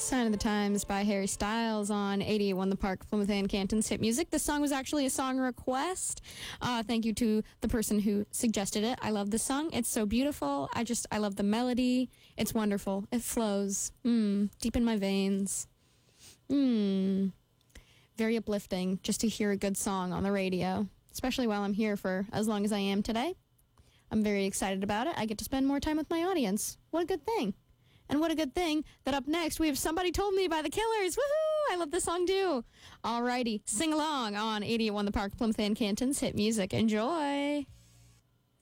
Sign of the Times by Harry Styles on 88.1 The Park, Plymouth and Canton's hit music. This song was actually a song request. Thank you to the person who suggested it. I love this song. It's so beautiful. I love the melody. It's wonderful. It flows. Deep in my veins. Very uplifting just to hear a good song on the radio, especially while I'm here for as long as I am today. I'm very excited about it. I get to spend more time with my audience. What a good thing. And what a good thing that up next we have Somebody Told Me by The Killers. Woohoo! I love this song too. Alrighty, sing along on 88.1 The Park, Plymouth and Canton's hit music. Enjoy.